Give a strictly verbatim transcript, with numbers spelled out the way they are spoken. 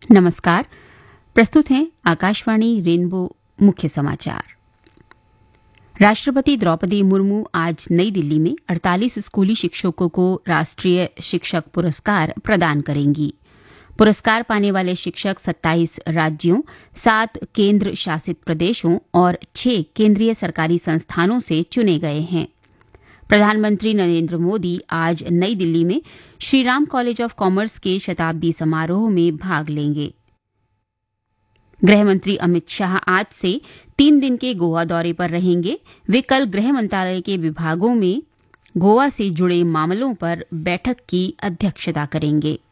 नमस्कार। प्रस्तुत हैं आकाशवाणी रेनबो मुख्य समाचार। राष्ट्रपति द्रौपदी मुर्मू आज नई दिल्ली में अड़तालीस स्कूली शिक्षकों को राष्ट्रीय शिक्षक पुरस्कार प्रदान करेंगी। पुरस्कार पाने वाले शिक्षक सत्ताईस राज्यों, सात केंद्र शासित प्रदेशों और छह केंद्रीय सरकारी संस्थानों से चुने गए हैं। प्रधानमंत्री नरेंद्र मोदी आज नई दिल्ली में श्रीराम कॉलेज ऑफ कॉमर्स के शताब्दी समारोह में भाग लेंगे। गृहमंत्री अमित शाह आज से तीन दिन के गोवा दौरे पर रहेंगे। वे कल गृह मंत्रालय के विभागों में गोवा से जुड़े मामलों पर बैठक की अध्यक्षता करेंगे।